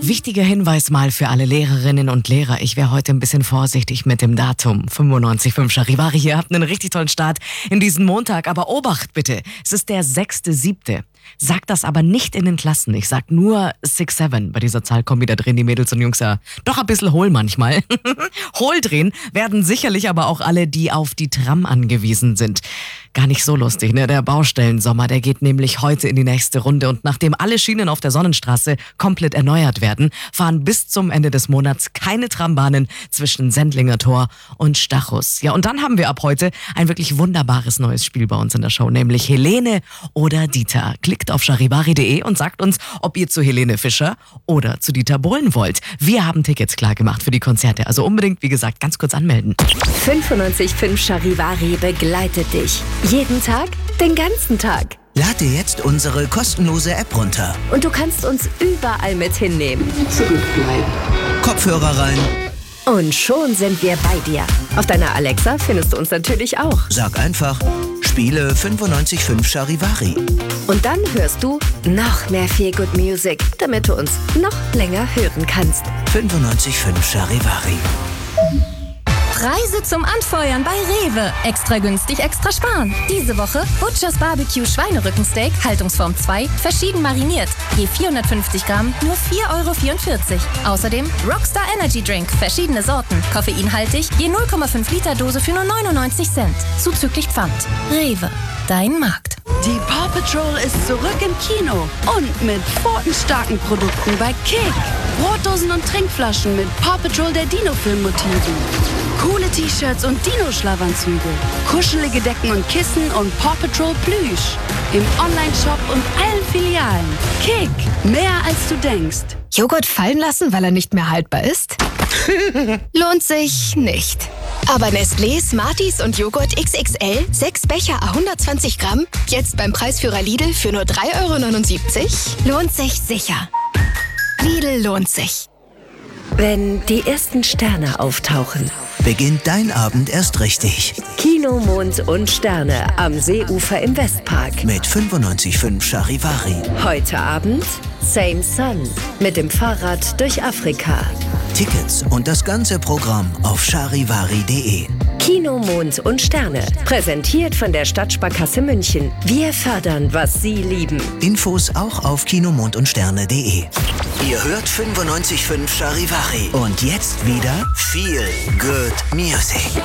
Wichtiger Hinweis mal für alle Lehrerinnen und Lehrer. Ich wäre heute ein bisschen vorsichtig mit dem Datum. 95.5 Charivari. Ihr habt einen richtig tollen Start in diesen Montag. Aber Obacht bitte, es ist der 6.7. Sag das aber nicht in den Klassen. Ich sag nur 6-7. Bei dieser Zahlkombi, da drehen die Mädels und Jungs ja doch ein bisschen hohl manchmal. Hohl drehen werden sicherlich aber auch alle, die auf die Tram angewiesen sind. Gar nicht so lustig, ne? Der Baustellensommer, der geht nämlich heute in die nächste Runde. Und nachdem alle Schienen auf der Sonnenstraße komplett erneuert werden, fahren bis zum Ende des Monats keine Trambahnen zwischen Sendlinger Tor und Stachus. Ja, und dann haben wir ab heute ein wirklich wunderbares neues Spiel bei uns in der Show, nämlich Helene oder Dieter. Klickt auf charivari.de und sagt uns, ob ihr zu Helene Fischer oder zu Dieter Bohlen wollt. Wir haben Tickets klar gemacht für die Konzerte, also unbedingt, wie gesagt, ganz kurz anmelden. 95.5 Charivari begleitet dich. Jeden Tag, den ganzen Tag. Lad dir jetzt unsere kostenlose App runter. Und du kannst uns überall mit hinnehmen. Kopfhörer rein. Und schon sind wir bei dir. Auf deiner Alexa findest du uns natürlich auch. Sag einfach, spiele 95.5 Charivari. Und dann hörst du noch mehr Feel Good Music, damit du uns noch länger hören kannst. 95.5 Charivari. Preise zum Anfeuern bei Rewe. Extra günstig, extra sparen. Diese Woche Butchers Barbecue Schweinerückensteak, Haltungsform 2, verschieden mariniert. Je 450 Gramm, nur 4,44 €. Außerdem Rockstar Energy Drink, verschiedene Sorten, koffeinhaltig, je 0,5 Liter Dose für nur 99 Cent. Zuzüglich Pfand. Rewe, dein Markt. Die Paw Patrol ist zurück im Kino und mit pfotenstarken Produkten bei Kick. Brotdosen und Trinkflaschen mit Paw Patrol der Dino-Film-Motiven. Coole T-Shirts und Dino-Schlafanzüge. Kuschelige Decken und Kissen und Paw Patrol Plüsch. Im Online-Shop und allen Filialen. Kick, mehr als du denkst. Joghurt fallen lassen, weil er nicht mehr haltbar ist? Lohnt sich nicht. Aber Nestlé, Smarties und Joghurt XXL, 6 Becher à 120 Gramm, jetzt beim Preisführer Lidl für nur 3,79 €, lohnt sich sicher. Lidl lohnt sich. Wenn die ersten Sterne auftauchen. Beginnt dein Abend erst richtig. Kino, Mond und Sterne am Seeufer im Westpark. Mit 95.5 Charivari. Heute Abend Same Sun mit dem Fahrrad durch Afrika. Tickets und das ganze Programm auf charivari.de. Kino, Mond und Sterne. Präsentiert von der Stadtsparkasse München. Wir fördern, was Sie lieben. Infos auch auf kinomondundsterne.de. Ihr hört 95.5 Charivari. Und jetzt wieder Feel Good Music.